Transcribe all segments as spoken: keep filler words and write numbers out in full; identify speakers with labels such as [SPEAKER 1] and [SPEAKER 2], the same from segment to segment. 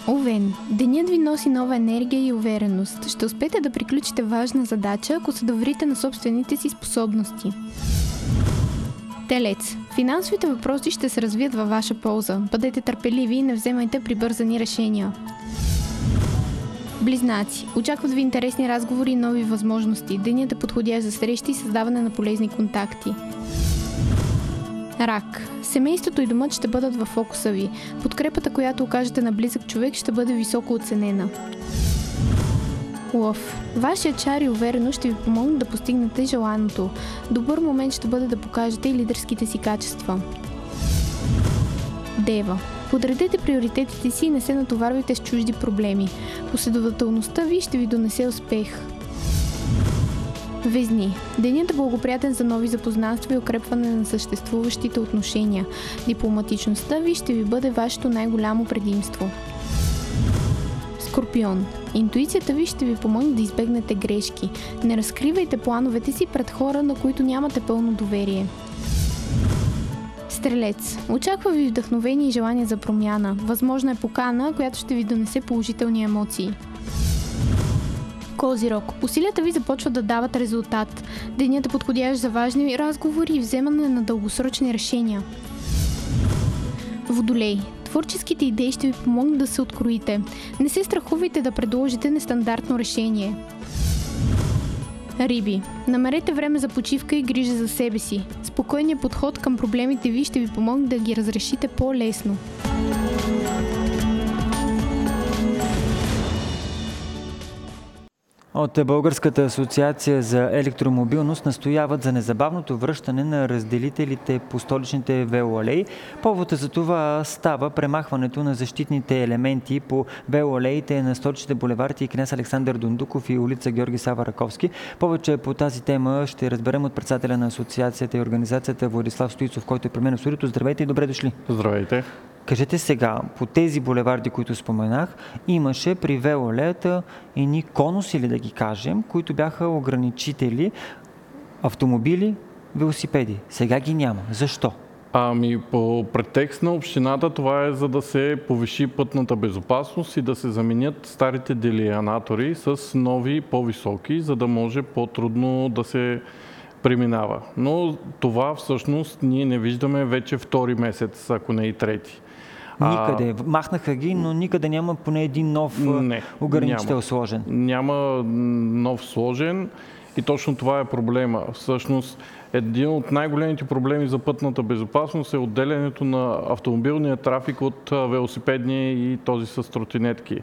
[SPEAKER 1] Овен, денят ви носи нова енергия и увереност. Ще успеете да приключите важна задача, ако се доверите на собствените си способности. Телец, финансовите въпроси ще се развият във ваша полза. Бъдете търпеливи и не вземайте прибързани решения. Близнаци, очакват ви интересни разговори и нови възможности. Денят е подходящ за срещи и създаване на полезни контакти. Рак. Семейството и домът ще бъдат във фокуса ви. Подкрепата, която окажете на близък човек, ще бъде високо оценена. Лъв. Вашият чар и увереност ще ви помогнат да постигнете желаното. Добър момент ще бъде да покажете и лидерските си качества. Дева. Подредете приоритетите си и не се натоварвайте с чужди проблеми. Последователността ви ще ви донесе успех. Везни. Денят е благоприятен за нови запознанства и укрепване на съществуващите отношения. Дипломатичността ви ще ви бъде вашето най-голямо предимство. Скорпион. Интуицията ви ще ви помогне да избегнете грешки. Не разкривайте плановете си пред хора, на които нямате пълно доверие. Стрелец. Очаква ви вдъхновение и желание за промяна. Възможна е покана, която ще ви донесе положителни емоции. Козирог. Усилията ви започват да дават резултат. Денят е подходящ за важни разговори и вземане на дългосрочни решения. Водолей. Творческите идеи ще ви помогнат да се откроите. Не се страхувайте да предложите нестандартно решение. Риби. Намерете време за почивка и грижа за себе си. Спокойният подход към проблемите ви ще ви помогне да ги разрешите по-лесно.
[SPEAKER 2] От Българската асоциация за електромобилност настояват за незабавното връщане на разделителите по столичните велоалеи. Поводът за това става премахването на защитните елементи по велоалеите на столичните булеварди и Княз Александър Дондуков и улица Георги Сава Раковски. Повече по тази тема ще разберем от председателя на асоциацията и организацията Владислав Стоицов, който е при мен в студиото. Здравейте и добре дошли.
[SPEAKER 3] Здравейте.
[SPEAKER 2] Кажете сега, по тези булеварди, които споменах, имаше при велоалеята едни конуси, или да ги кажем, които бяха ограничители, автомобили, велосипеди. Сега ги няма. Защо?
[SPEAKER 3] Ами по претекст на общината това е за да се повиши пътната безопасност и да се заменят старите делианатори с нови по-високи, за да може по-трудно да се преминава. Но това всъщност ние не виждаме вече втори месец, ако не и трети.
[SPEAKER 2] Никъде. Махнаха ги, но никъде няма поне един нов не, ограничител няма. сложен.
[SPEAKER 3] Няма нов сложен и точно това е проблема. Всъщност един от най-големите проблеми за пътната безопасност е отделянето на автомобилния трафик от велосипедния и този с тротинетки.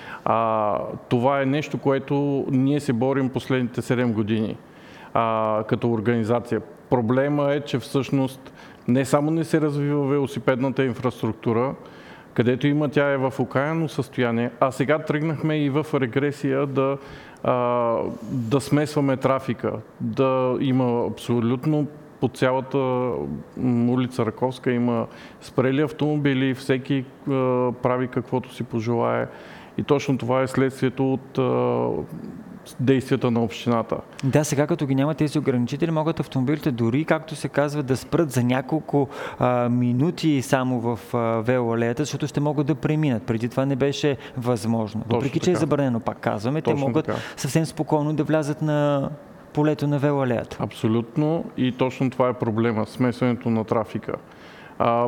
[SPEAKER 3] А, това е нещо, което ние се борим последните седем години а, като организация. Проблема е, че всъщност не само не се развива велосипедната инфраструктура, където има, тя е в окаяно състояние, а сега тръгнахме и в регресия да, а, да смесваме трафика, да има абсолютно по цялата улица Раковска има спрели автомобили, всеки а, прави каквото си пожелае. И точно това е следствието от а, действията на общината.
[SPEAKER 2] Да, сега като ги няма тези ограничители, могат автомобилите дори, както се казва, да спрат за няколко а, минути само в а, велоалеята, защото ще могат да преминат. Преди това не беше възможно. Въпреки че е забранено, пак казваме,
[SPEAKER 3] Точно
[SPEAKER 2] те могат
[SPEAKER 3] така. съвсем
[SPEAKER 2] спокойно да влязат на полето на велоалеята.
[SPEAKER 3] Абсолютно, и точно това е проблема, смесването на трафика. А,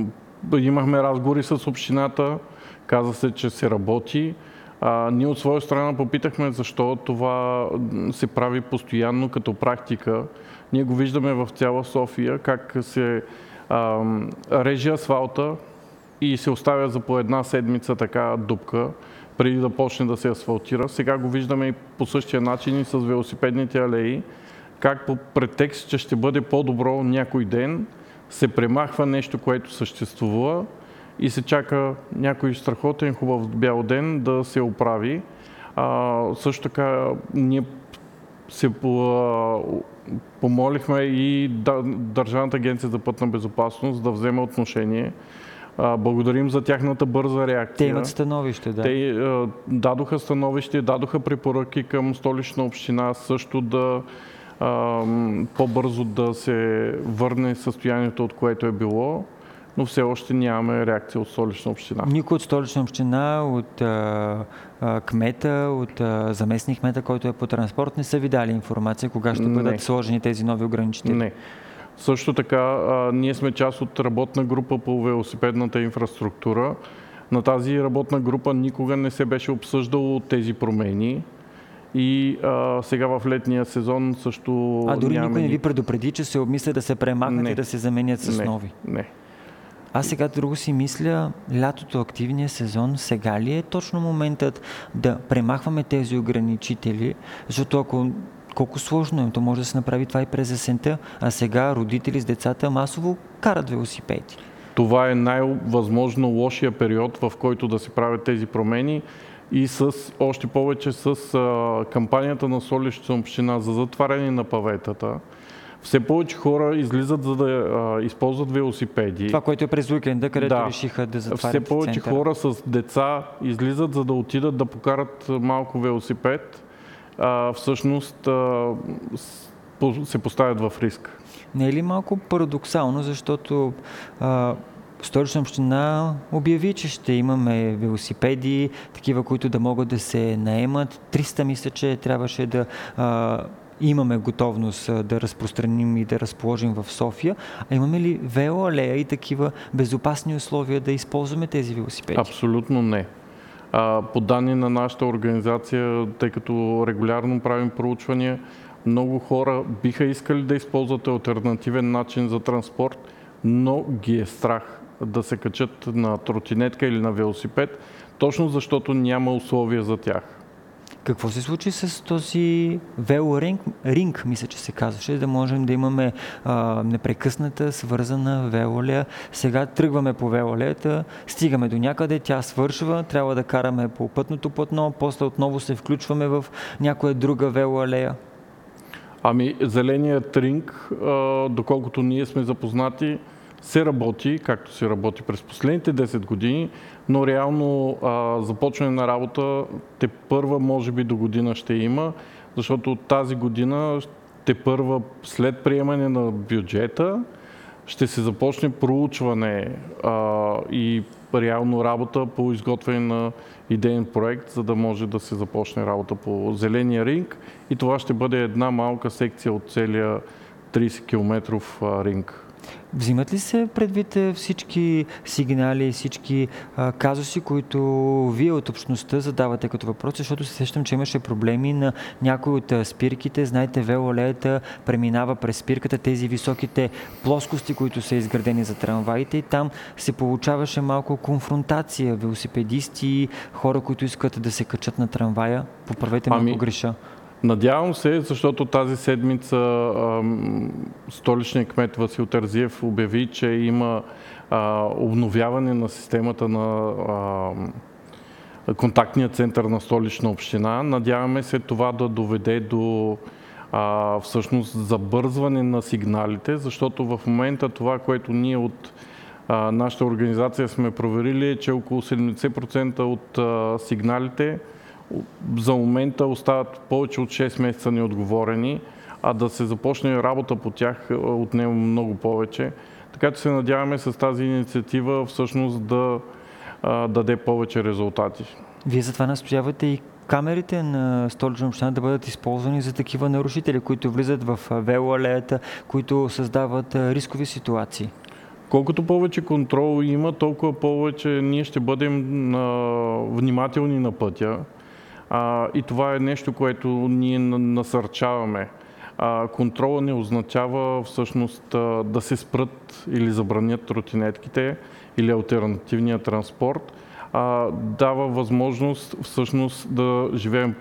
[SPEAKER 3] имахме разговори с общината, каза се, че се работи. А, ние от своя страна попитахме защо това се прави постоянно като практика. Ние го виждаме в цяла София, как се а, реже асфалта и се оставя за по една седмица така дупка, преди да почне да се асфалтира. Сега го виждаме и по същия начин и с велосипедните алеи, как по претекст, че ще бъде по-добро някой ден, се премахва нещо, което съществува, и се чака някой страхотен, хубав бял ден да се оправи. А, също така ние се помолихме и Държавната агенция за пътна безопасност да вземе отношение. А, благодарим за тяхната бърза реакция.
[SPEAKER 2] Те имат становище, да.
[SPEAKER 3] Те а, дадоха становище, дадоха препоръки към Столична община също да а, по-бързо да се върне състоянието, от което е било. но все още нямаме реакция от Столична община.
[SPEAKER 2] Никой от Столична община, от а, а, кмета, от а, заместник кмета, който е по транспорт, не са ви дали информация кога ще бъдат
[SPEAKER 3] Не.
[SPEAKER 2] сложени тези нови ограничители?
[SPEAKER 3] Не. Също така, а, ние сме част от работна група по велосипедната инфраструктура. На тази работна група никога не се беше обсъждало тези промени. И а, сега в летния сезон също
[SPEAKER 2] А дори
[SPEAKER 3] нямаме...
[SPEAKER 2] никой не ви предупреди, че се обмисля да се премахнат
[SPEAKER 3] Не.
[SPEAKER 2] и да се заменят с
[SPEAKER 3] не,
[SPEAKER 2] нови?
[SPEAKER 3] Не.
[SPEAKER 2] Аз сега друго си мисля, лятото, активния сезон, сега ли е точно моментът да премахваме тези ограничители, защото ако колко сложно е, то може да се направи това и през есента, а сега родители с децата масово карат велосипеди.
[SPEAKER 3] Това е най-възможно лошия период, в който да се правят тези промени и с още повече с а, кампанията на Столична община за затваряне на паветата. Все повече хора излизат за да а, използват велосипеди.
[SPEAKER 2] Това, което е през уикенда, където
[SPEAKER 3] Да.
[SPEAKER 2] решиха да затварят
[SPEAKER 3] Все повече
[SPEAKER 2] центъра.
[SPEAKER 3] хора с деца излизат за да отидат да покарат малко велосипед. А, всъщност а, с- по- се поставят в риск.
[SPEAKER 2] Не е ли малко парадоксално, защото а, Столична община обяви, че ще имаме велосипеди, такива, които да могат да се наемат. триста мисля, че трябваше да а, имаме готовност а, да разпространим и да разположим в София. А имаме ли велоалея и такива безопасни условия да използваме тези велосипеди?
[SPEAKER 3] Абсолютно не. А, по данни на нашата организация, тъй като регулярно правим проучвания, много хора биха искали да използват алтернативен начин за транспорт, но ги е страх да се качат на тротинетка или на велосипед, точно защото няма условия за тях.
[SPEAKER 2] Какво се случи с този велоринг, ринг, мисля, че се казваше, да можем да имаме а, непрекъсната свързана велолея. Сега тръгваме по велолеята, стигаме до някъде, тя свършва, трябва да караме по пътното платно, после отново се включваме в някоя друга велоалея.
[SPEAKER 3] Ами, зеленият ринг, а, доколкото ние сме запознати, се работи, както се работи през последните десет години, но реално а, започване на работа те първа може би до година ще има, защото тази година те първа след приемане на бюджета ще се започне проучване а, и реално работа по изготвяне на идеен проект, за да може да се започне работа по зеления ринг и това ще бъде една малка секция от целия трийсет километров ринг.
[SPEAKER 2] Взимат ли се предвид всички сигнали, всички а, казуси, които вие от общността задавате като въпрос, защото се сещам, че имаше проблеми на някои от а, спирките. Знаете, велолеята преминава през спирката, тези високите плоскости, които са изградени за трамваите и там се получаваше малко конфронтация. Велосипедисти, хора, които искат да се качат на трамвая. Поправете ме,
[SPEAKER 3] Ами...
[SPEAKER 2] ако греша.
[SPEAKER 3] Надявам се, защото тази седмица ам, столичният кмет Васил Терзиев обяви, че има а, обновяване на системата на а, контактния център на Столична община. Надяваме се това да доведе до а, всъщност забързване на сигналите, защото в момента това, което ние от а, нашата организация сме проверили, е, че около седемдесет процента от а, сигналите за момента остават повече от шест месеца неотговорени, а да се започне работа по тях отнема много повече. Така че се надяваме с тази инициатива всъщност да а, даде повече резултати.
[SPEAKER 2] Вие затова настоявате и камерите на Столична община да бъдат използвани за такива нарушители, които влизат в велоалеята, които създават рискови ситуации.
[SPEAKER 3] Колкото повече контрол има, толкова повече ние ще бъдем а, внимателни на пътя. А, и това е нещо, което ние насърчаваме. А, контрола не означава всъщност а, да се спрат или забранят тротинетките или алтернативния транспорт, а дава възможност всъщност да живеем